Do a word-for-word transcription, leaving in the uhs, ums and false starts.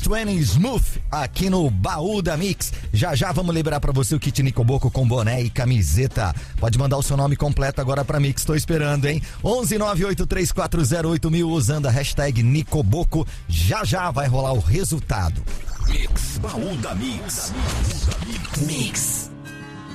vinte Smooth aqui no Baú da Mix. Já já vamos liberar pra você o kit Nicoboco com boné e camiseta. Pode mandar o seu nome completo agora pra Mix, tô esperando, hein? onze nove oito três quatro zero oito mil usando a hashtag Nicoboco. Já já vai rolar o resultado. Mix, Baú da Mix. Mix.